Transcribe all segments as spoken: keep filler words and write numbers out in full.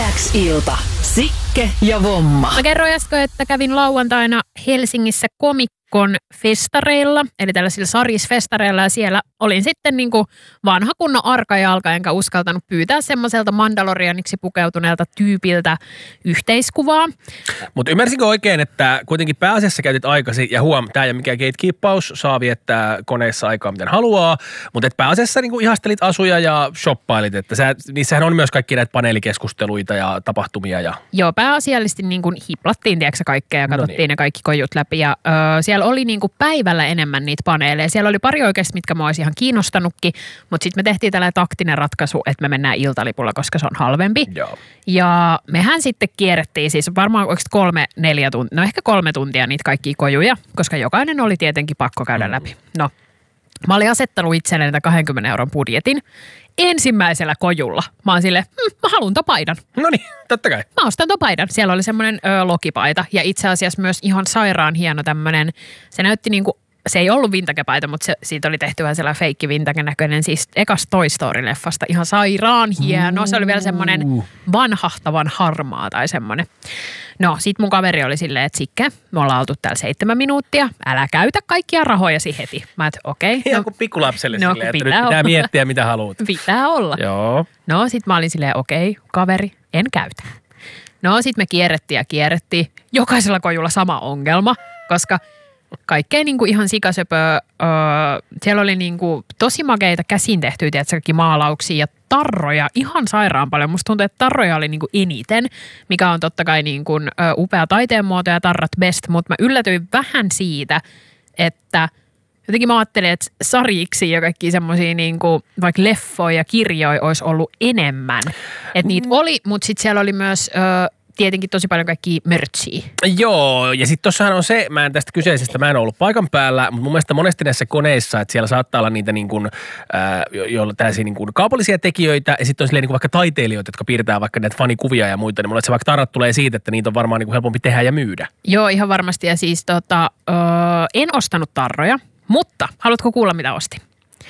X-ilta. Sikke ja Vomma. Mä kerroin äsken, että kävin lauantaina Helsingissä Comic-Con festareilla, eli tällaisilla Saris-festareilla, ja siellä olin sitten niin kuin vanha kunnon arkajalka, enkä uskaltanut pyytää semmoiselta Mandalorianiksi pukeutuneelta tyypiltä yhteiskuvaa. Mutta ymmärsinkö oikein, että kuitenkin pääasiassa käytit aikasi, ja huom, tämä ei ole mikään gatekeeppaus, saa viettää koneessa aikaa miten haluaa, mutta et pääasiassa niin kuin ihastelit asuja ja shoppailit, että sä, niissähän on myös kaikki näitä paneelikeskusteluita ja tapahtumia. Ja... Joo, pääasiallisesti niin kuin hiplattiin, tiedätkö kaikkea, ja katsottiin no niin. ne kaikki kojut läpi, ja ö, siellä oli niin kuin päivällä enemmän niitä paneeleja. Siellä oli pari oikeasti, mitkä mua olisi ihan kiinnostanutkin, mutta sitten me tehtiin tällainen taktinen ratkaisu, että me mennään iltalipulla, koska se on halvempi. Joo. Ja mehän sitten kierrettiin siis varmaan oikeasti kolme, neljä tuntia, no ehkä kolme tuntia niitä kaikkia kojuja, koska jokainen oli tietenkin pakko käydä mm. läpi. No, mä olin asettanut itselleni tämän kahdenkymmenen euron budjetin ensimmäisellä kojulla. Mä oon silleen, hm, mä haluun topaidan. No niin, totta kai. Mä ostan topaidan. Siellä oli semmoinen ö, lokipaita ja itse asiassa myös ihan sairaan hieno tämmöinen, se näytti niinku, se ei ollut vintage-paita, mutta se, siitä oli tehty vähän sellainen feikki vintage-näköinen, siis ekas Toy Story-leffasta. Ihan sairaan hieno. Se oli vielä semmoinen vanhahtavan harmaa tai semmoinen. No, sit mun kaveri oli silleen, että Sikke, me ollaan oltu täällä seitsemän minuuttia, älä käytä kaikkia rahojasi heti. Mä et okei. Okay, ihan no, kuin pikkulapselle no, silleen, että pitää nyt pitää olla. miettiä mitä haluat. Pitää olla. Joo. No, sit mä olin silleen, okei, okay, kaveri, en käytä. No, sit me kierrettiin ja kierrettiin. Jokaisella kojulla sama ongelma, koska kaikkein niinku ihan sikasöpöä, öö, siellä oli niinku tosi makeita käsin tehtyjä, tiedätkö, kaikki maalauksia ja tarroja ihan sairaan paljon. Musta tuntuu, että tarroja oli niinku eniten, mikä on totta kai niinku, ö, upea taiteenmuoto ja tarrat best, mutta mä yllätyin vähän siitä, että jotenkin mä ajattelin, että sarjiksi ja kaikki semmosia niinku, vaikka leffoja ja kirjoja olisi ollut enemmän. Että niitä oli, mutta sitten siellä oli myös... Ö, tietenkin tosi paljon kaikkia mörtsiä. Joo, ja sitten tossahan on se, mä en tästä kyseisestä, mä en ollut paikan päällä, mutta mun mielestä monesti näissä koneissa, että siellä saattaa olla niitä niin kuin, äh, joilla tällaisia niin kuin kaupallisia tekijöitä, ja sitten on silleen niin kuin vaikka taiteilijoita, jotka piirtää vaikka näitä fanikuvia ja muita, niin mulle se vaikka tarrat tulee siitä, että niitä on varmaan niin kuin helpompi tehdä ja myydä. Joo, ihan varmasti, ja siis tota, öö, en ostanut tarroja, mutta haluatko kuulla mitä ostin?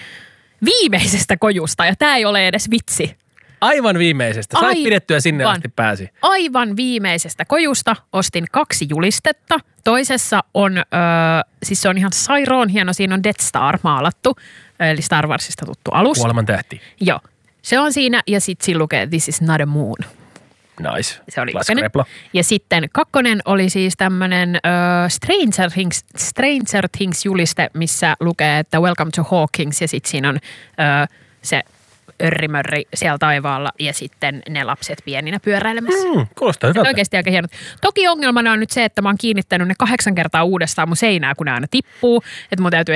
Viimeisestä kojusta, ja tää ei ole edes vitsi. Aivan viimeisestä. Sait pidettyä sinne asti pääsi. Aivan viimeisestä kojusta ostin kaksi julistetta. Toisessa on, öö, siis se on ihan sairaan hieno, siinä on Death Star maalattu, eli Star Warsista tuttu alus. Kuoleman tähti. Joo, se on siinä ja sitten siinä lukee This is not a moon. Nice. Se oli ykkönen. Ja sitten kakkonen oli siis tämmöinen uh, Stranger Things, Stranger Things juliste, missä lukee, että Welcome to Hawkins, ja sitten siinä on uh, se örrimörri siellä taivaalla ja sitten ne lapset pieninä pyöräilemässä. Mm, kuulostaa hyvältä. Oikeasti aika hienot. Toki ongelmana on nyt se, että mä oon kiinnittänyt ne kahdeksan kertaa uudestaan mun seinää, kun ne aina tippuu. Että mun täytyy